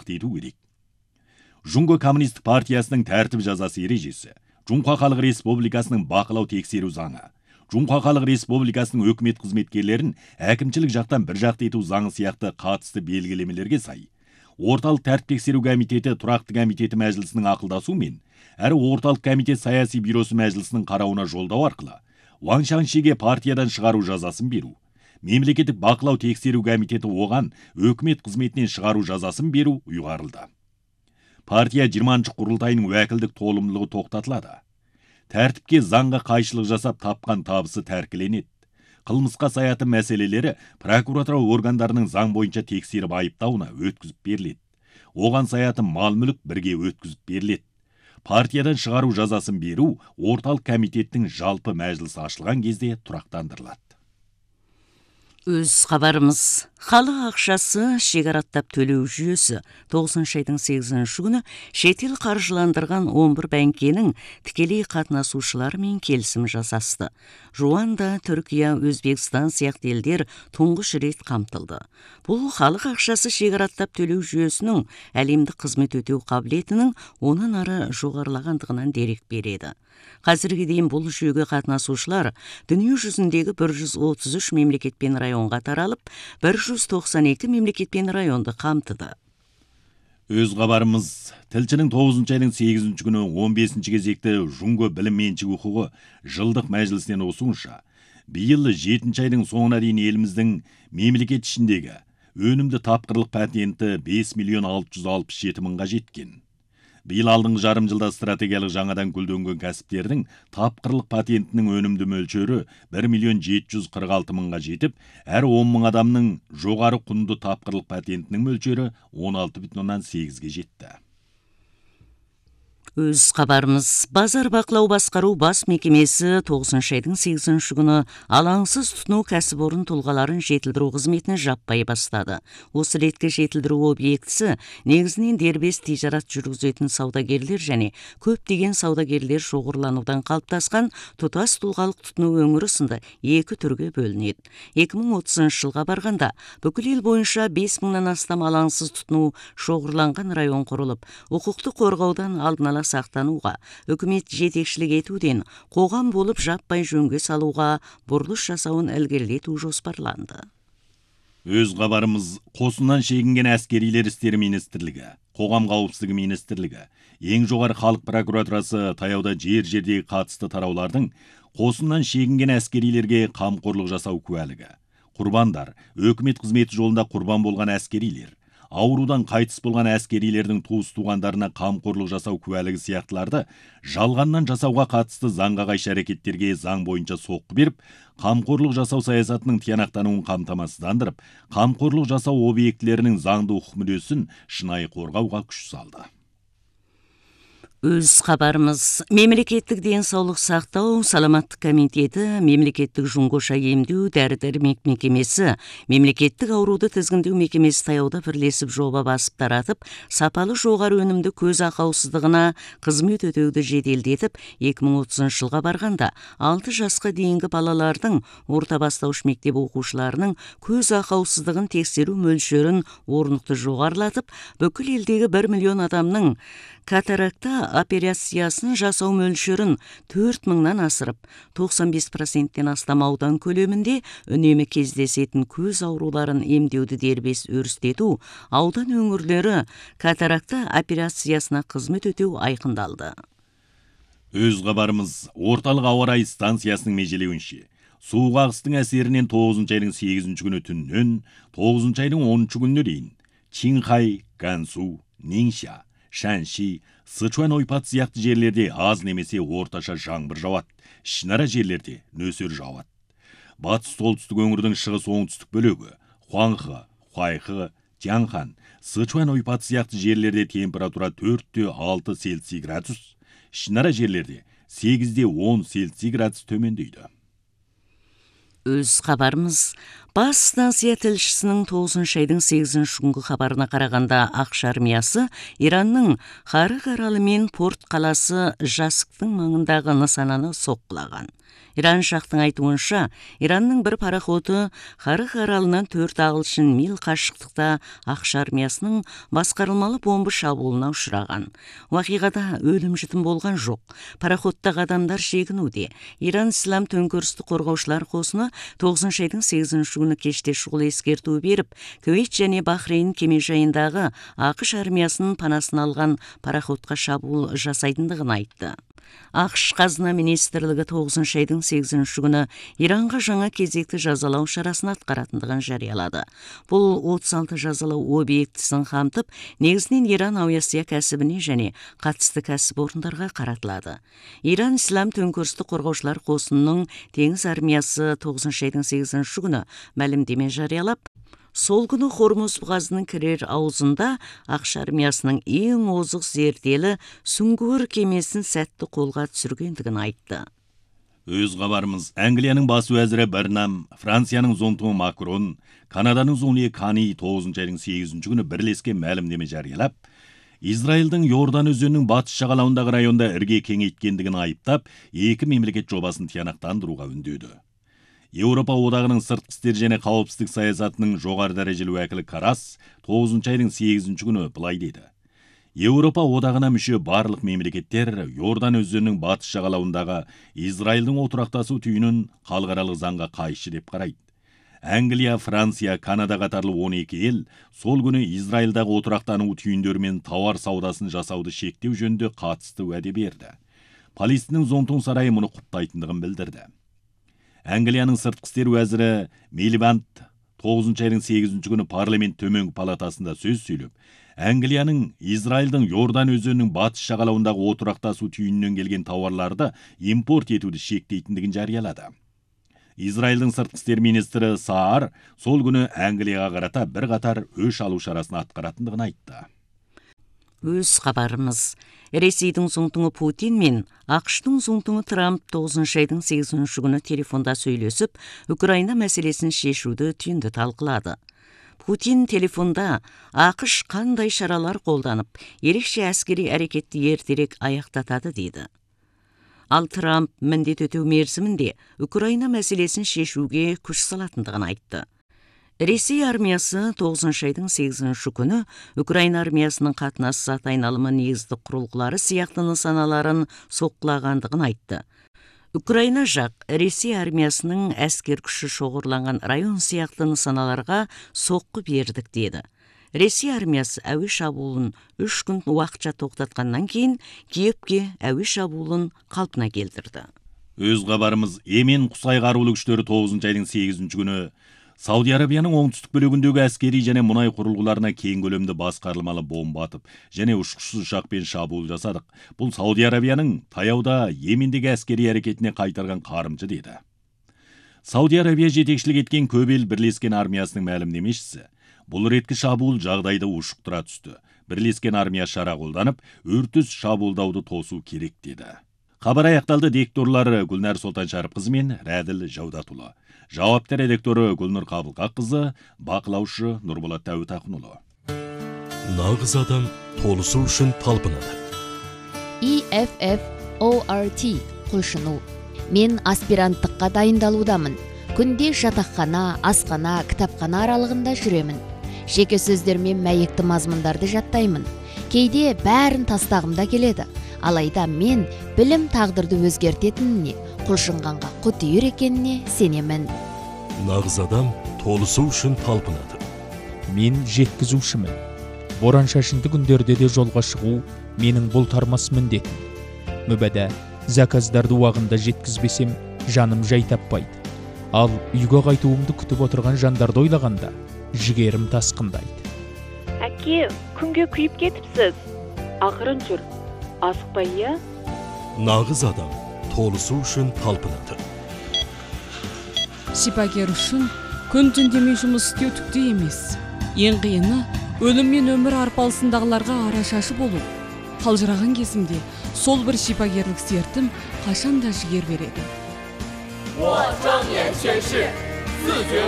нақты ету керек. Жұңқы коммунистік партиясының тәртіп жазасы ережесі, Жұңқа Халық Республикасының бақылау тексеру заңы, Жұңқа Халық Республикасының өкімет қызметкерлерін әкімшілік жақтан бір жақты ету заңы сияқты қатысты белгілемелерге сай, орталық тәртіп тексеру комитеті тұрақты комитеті мәжілісінің ақылдасуымен, әрі орталық комитет саяси бюросы мәжілісінің қарауына жолдау арқылы Ван Шаншиге партиядан шығару жазасын беру, мемлекеттік бақылау тексеру комитеті оған өкімет қызметінен шығару жазасын беру ұйғарылды. Партия 20-шы құрылтайының уәкілдік толымдылығы тоқтатылады. Тәртіпке заңға қайшылық жасап тапқан табысы тәркіленеді. Қылмысқа саятын мәселелері прокуратура органдарының заң бойынша тексеріп айыптауына өткізіп беріледі. Оған саятын мал-мүлік бірге өткізіп беріледі. Партиядан шығару жазасын беру орталық комитеттің жалпы мәжілісі ашылған кезде тұрақтандырылады. Өз хабарымыз. Халық ақшасы шекараттап төлеу жүйесі 9 айдың 8 күні шетел қаржыландырған 11 бәңкенің тікелей қатынасушыларымен келісім жасасты. Руанда, Түркия, Өзбекстан сияқты елдер тұңғыш рет қамтылды. Бұл халық ақшасы шекараттап төлеу жүйесінің әлемдік қызмет өтеу қабілетінің онан ары жоғарылағандығынан дерек береді. Қазірге дейін бұл жүйеге қатынасушылар дүние жүзіндегі 133 мемлекет пен районға таралып, 192 мемлекет пен районды қамтыды. Өз хабарымыз. Тілшінің 9 айдың 8 күні 15 кезекті Жұңқы білім меншік құқығы жылдық мәжілісінен осуынша, биыл 7 айдың соңына дейін еліміздің мемлекет ішіндегі өнімді тапқырлық патенті 5.667.000 мыңға жеткен. Биыл алдыңғы жарым жылда стратегиялық жаңадан гүлденген кәсіптердің тапқырлық патентінің өнімді мөлшері 1.746.000-ға жетіп, әр 10 мың адамның жоғары құнды тапқырлық патентінің мөлшері 16,8-ге жетті. Өз хабарымыз. Базар бақылау басқару бас мекемесі 9 айдың 8 күні алаңсыз тұтыну кәсіпорын тұлғаларын жетілдіру қызметін жаппай бастады. Осы ретке жетілдіру объектісі негізінен дербес тижарат жүргізетін саудагерлер және көптеген саудагерлер шоғырланудан қалыптасқан тұтас тұлғалық тұтыну өңірі сынды екі түрге бөлінеді. 2030 жылға барғанда бүкіл ел бойынша 5.000-нан астам алаңсыз тұтыну шоғырланған район құрылып, құқықты қорғаудан алдын ала сақтануға, үкімет жетекшілік етуден қоғам болып жаппай жөнге салуға бұрылыс жасауын ілгерілету жоспарланды. Өз хабарымыз. Қосыннан шегінген әскерилер істері министрлігі, қоғам қауіпсіздігі министрлігі, ең жоғары халық прокуратурасы таяуда жердегі қатысты тараулардың қосыннан шегінген әскерилерге қамқорлық жасау куәлігі, құрбандар, өкімет қызметі жолында құрбан болған әскерилер, аурудан қайтыс болған әскерилердің туыс-туғандарына қамқорлық жасау куәлігі сияқтыларды жалғаннан жасауға қатысты заңға қайшы әрекеттерге заң бойынша соққы беріп, қамқорлық жасау саясатының тиянақтануын қамтамасыздандырып, қамқорлық жасау объектілерінің заңды құқық мүддесін шынайы қорғауға күш салды. Өз хабарымыз. Мемлекеттік денсаулық сақтау саламаттық комитеті, мемлекеттік жұңғыша емдеу дәрі-дәрмек мекемесі, мемлекеттік ауруды тізгіндеу мекемесі таяуда бірлесіп жоба басып таратып, сапалы жоғары өнімді көз ақаусыздығына қызмет өтеуді жеделдетіп, 2030 жылға барғанда 6 жасқа дейінгі балалардың орта бастауыш мектеп оқушыларының көз ақаусыздығын тексеру мөлшерін орнықты жоғарылатып, бүкіл елдегі 1 миллион адамның катаракта операциясын жасау мөлшерін 4.000-нан асырып, 95%-тен астам аудан көлемінде үнемі кездесетін көз ауруларын емдеуді дербес өрістету, аудан өңірлері катаракта операциясына қызмет өтеу айқындалды. Өз хабарымыз. Орталық ауа райы станциясының межелеуінше, суық ағыстың әсерінен 9 айдың 8 күні түннен 9 айдың 10 күніне дейін Чинхай, Гансу, Нинша, Шанши, Сычуан ойпат сияқты жерлерде аз немесе орташа жаңбыр жауады, ішінара жерлерде нөсер жауады. Батыс солтүстік өңірдің шығыс оңтүстік бөлігі, Хуанхэ, Хуайхэ, Тянхан, Сычуан ойпат сияқты жерлерде температура 4-6 Цельсий градус, ішінара жерлерде 8-10 Цельсий градус төмендейді. Өз хабарымыз. Бас станция тілшісінің 9 айдың 8 күнгі хабарына қарағанда ақш армиясы Иранның Харық аралы мен Порт қаласы Жасықтың маңындағы нысананы соққылаған. Иран шақтың айтуынша, Иранның бір пароходы Харых аралынан 4 ағылшын мил қашықтықта ақш армиясының басқарылмалы бомба шабуылына ұшыраған. Уақиғада өлім жітім болған жоқ. Пароходтағы адамдар шегінуде. Иран Ислам төңкерісті қорғаушылар қосыны 9 айдың 8 күні кеште шұғыл ескерту беріп, Кувейт және Бахрейн кемежайындағы ақш армиясының панасын алған пароходқа шабуыл жасайтындығын айтты. ақш қазына министрлігі 9 айдың 8 күні Иранға жаңа кезекті жазалау шарасын атқаратындығын жариялады. Бұл 36 жазалау объектісін қамтып, негізінен Иран авиация кәсібіне және қатысты кәсіпорындарға қаратылады. Иран Ислам төңкерісті қорғаушылар қосынының теңіз армиясы 9 айдың 8 күні мәлімдеме жариялап, сол күні Хормуз бұғазының кірер аузында ақш армиясының ең озық зерделі сүңгуір кемесін сәтті қолға түсіргендігін айтты. Өз хабарымыз Англияның бас уәзірі Бернам, Францияның зонтуы Макрон, Канаданың зонтуы Кани 9 айдың 8 күні бірлескен мәлімдеме жариялап, Израильдің Йордан өзенінің батыс жағалауындағы районда ірге кеңейткендігін айыптап, екі мемлекет жобасын тиянақтандыруға үндеді. Еуропа одағының сыртқы істер және қауіпсіздік саясатының жоғары дәрежелі уәкілі Карас 9 айдың 8 күні былай деді. Еуропа одағына мүше барлық мемлекеттер Йордан өзенінің батыс жағалауындағы Израильдің отырақтасу түйінін халықаралық заңға қайшы деп қарайды. Англия, Франция, Канада қатарлы 12 ел сол күні Израильдағы отырақтану түйіндерімен тауар саудасын жасауды шектеу жөнінде қатысты уәде берді. Палестиннің зонтун сарайы мұны құптайтындығын білдірді. Англияның сыртқы істер уәзірі Милибанд 9 айдың 8 күні парламент төменгі палатасында сөз сөйлеп, Англияның Израильдің Йордан өзенінің батыс жағалауындағы отырақтасу түйінінен келген тауарларды импорт етуді шектейтіндігін жариялады. Израильдің сыртқы істер министрі Саар сол күні Англияға қарата бір қатар өш алу шарасын атқаратындығын айтты. Өз хабарымыз. Ресейдің зонтуы Путин мен ақштың зонтуы Трамп 9 айдың 8 күні телефонда сөйлесіп, Украина мәселесін шешуді түйінді талқылады. Путин телефонда ақш қандай шаралар қолданып, ерекше әскери әрекетті ертерек аяқтатады дейді. Ал Трамп міндет өтеу мерзімінде Украина мәселесін шешуге күш салатындығын айтты. Ресей армиясы 9 айдың 8 күні Украина армиясының қатынас зат айналымы негізді құрылғылары сияқты нысаналарын соққылағандығын айтты. Украина жақ Ресей армиясының әскер күші шоғырланған район сияқты нысаналарға соққы бердік деді. Ресей армиясы әуе шабуылын 3 күн уақытша тоқтатқаннан кейін Киевке әуе шабуылын қалпына келтірді. Өз хабарымыз Йемен Құсай қарулы күштері 9 айдың 8 күні Сауди Арабияның оңтүстік бөлігіндегі әскери және мұнай құрылғыларына кең көлемді басқарылмалы бомба атып, және ұшқышсыз ұшақпен шабуыл жасадық. Бұл Сауди Арабияның таяуда Йемендегі әскери әрекетіне қайтарған қарымжы деді. Сауди Арабия жетекшілік еткен көп ел бірлескен армиясының мәлімдемешісі. Бұл реткі шабуыл жағдайды ушықтыра түсті. Бірлескен армия шара қолданып, өртіс шабуылдауды тосу керек деді. Хабар аяқталды. Дикторлары Гүлнар Солтаншарыпқызы мен Рәділ Жаудатұлы. Жауапты редакторы Гүлнұр Қабылқақызы, бақылаушы Нұрболат Тәуітақынұлы. Нағыз адам толысу үшін талпынады. EFFORT құлшыну. Мен аспиранттыққа дайындалудамын. Күнде жатақхана, асхана, кітапхана аралығында жүремін. Жеке сөздермен мәйекті мазмұндарды жаттаймын. Кейде бәрін тастағымда келеді. Алайда мен білім тағдырды өзгертетініне, құлшынғанға құтыйыр екеніне сенемін. Нағыз адам толысу үшін талпынады. Мен жеткізушімін. Боран шашынды күндерде де жолға шығу менің бұл тармас міндетім. Мүбәдә, заказдарды уағында жеткізбесем, жаным жай таппайды. Ал үйге қайтуымды күтіп отырған жандарды ойлағанда, жігерім тасқындайды. Әке, күнге күйіп кетіпсіз. Ақырын жүр. Асықпай, иә? Нағыз адам толысу үшін талпынады. Шипагер үшін күн түн демей жұмыс істеу түкті емес. Ең қиыны өлім мен өмір арпалысындағыларға арашашы болу. Қалжыраған кезімде сол бір шипагерлік сертім қашанда жігер береді. 我睁眼宣誓，自觉